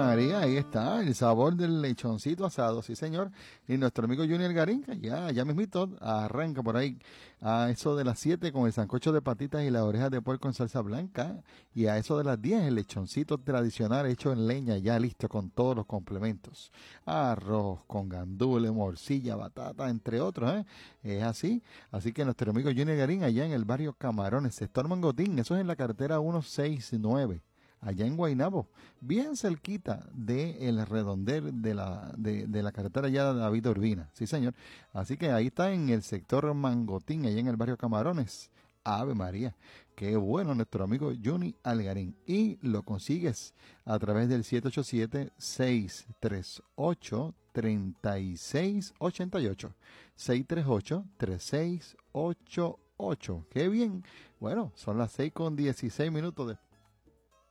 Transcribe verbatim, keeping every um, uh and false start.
María, ahí está, el sabor del lechoncito asado, sí señor. Y nuestro amigo Junior Garín, que ya, ya mismito, arranca por ahí a eso de las siete con el sancocho de patitas y las orejas de puerco en salsa blanca. Y a eso de las diez el lechoncito tradicional hecho en leña, ya listo con todos los complementos. Arroz con gandules, morcilla, batata, entre otros, ¿eh? Es así. Así que nuestro amigo Junior Garín, allá en el barrio Camarones, sector Mangotín, eso es en la carretera ciento sesenta y nueve. Allá en Guaynabo, bien cerquita del redondel de la, de, de la carretera ya de David Urbina, sí señor. Así que ahí está en el sector Mangotín, allá en el barrio Camarones. Ave María, qué bueno nuestro amigo Juni Algarín. Y lo consigues a través del siete ocho siete, seis tres ocho, tres seis ocho ocho. seis tres ocho, tres seis ocho ocho. Qué bien. Bueno, son las seis con dieciséis minutos después.